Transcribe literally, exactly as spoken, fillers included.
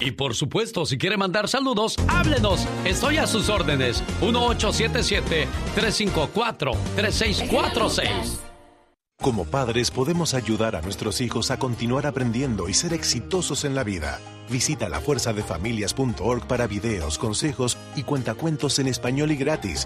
Y por supuesto, si quiere mandar saludos, háblenos. Estoy a sus órdenes. uno ocho siete siete, tres cinco cuatro, tres seis cuatro seis. Como padres podemos ayudar a nuestros hijos a continuar aprendiendo y ser exitosos en la vida. Visita la fuerza de familias punto org para videos, consejos y cuentacuentos en español y gratis.